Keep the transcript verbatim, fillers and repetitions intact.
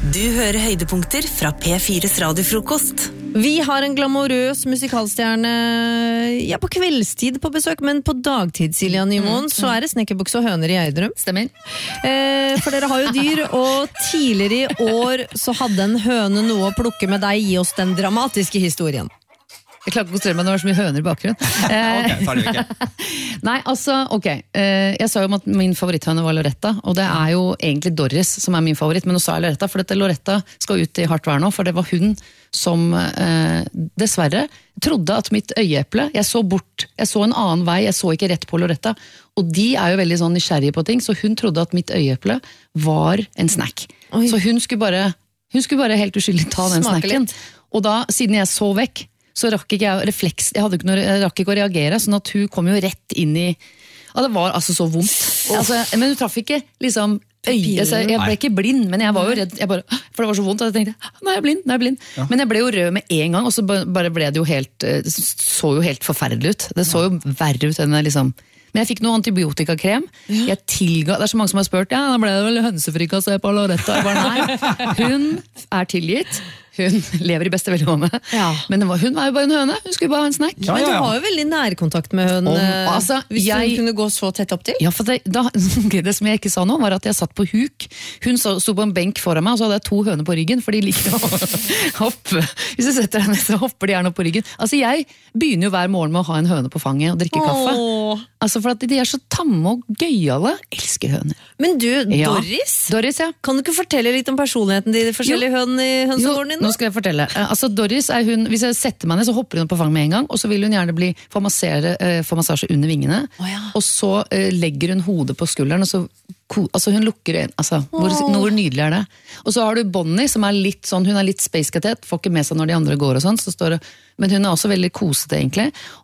Du hører høydepunkter fra P fires radiofrokost. Vi har en glamorøs musikalstjerne ja, på kveldstid på besøk, men på dagtid, Silja Nymoen, mm, mm. så er det snekkerbukse og høner i Gjerdrum. Stemmer. Eh, for dere har jo dyr, og tidligere i år så hadde en høne noe å plukke med deg. Gi oss den dramatiske historien. Jeg klarer ikke å konsentrere meg når det var så mye høner i bakgrunnen. Ok, tar det ikke. Nei, altså, ok. Jeg sa jo at min favoritthøne var Loretta, og det er jo egentlig Doris som er min favoritt, men nå sa jeg Loretta, for dette Loretta skal ut i hardt vær nå, for det var hun som eh, dessverre trodde at mitt øyeeple, jeg så bort, jeg så en annen vei, jeg så ikke rett på Loretta, og de er jo veldig sånn nysgjerrige på ting, så hun trodde at mitt øyeeple var en snack. Oi. Så hun skulle bare, hun skulle bare helt uskyldig ta den Smake snacken. litt. Og da, siden jeg så vekk, så rakk ikke jeg refleks, jeg, hadde ikke noe, jeg rakk ikke å reagere, sånn at hun kom jo rett inn i, ja det var altså så vondt. Oh. Altså, men hun traff ikke liksom øyet, så jeg ble ikke blind, men jeg var jo redd, jeg bare, for det var så vondt, og jeg tenkte, nå er jeg blind, nå er jeg blind. Ja. Men jeg ble jo rød med en gang, og så bare ble det jo helt, det så jo helt forferdelig ut. Det så jo verre ut enn det liksom. Men jeg fikk noe antibiotikakrem. Ja. Jeg tilga, det er så mange som har spurt, ja, da ble det vel hønsefrikassé på Loretta. Jeg bare, nei, hun er tilgitt. Hun lever i beste velgående. Ja. Men var, hun var jo bare en høne. Hun skulle bare ha en snack. Ja, ja, ja. Men du har jo veldig nærkontakt med hun. Om, altså, hvis jeg, du kunne gå så tett opp til. Ja, for det, da, det som jeg ikke sa nå, var at jeg satt på huk. Hun sto på en benk foran meg, og så hadde jeg to høner på ryggen, for de likte å hoppe. Hvis du setter deg ned, så hopper de gjerne på ryggen. Altså, jeg begynner jo hver morgen med å ha en høne på fanget og drikke kaffe. Åh. Altså, for at de er så tamme og gøyale. Elsker høner. Men du, ja. Doris? Doris, ja. Kan du ikke fortelle litt om personligheten til de forskjellige hønene i hønsegården din? Nå skal jeg fortelle. Altså Doris er hun, hvis jeg setter meg ned, så hopper hun på fang med en gang, og så vil hun gjerne bli, få, massere, eh, få massasje under vingene, oh, ja. Og så eh, legger hun hodet på skulderen, og så altså hun lukker øynene, altså, oh. hvor, hvor nydelig er det? Og så har du Bonnie, som er litt sånn, hun er litt space-katet, får ikke med seg når de andre går og sånn, så står det, men hun er også veldig kosete egentlig,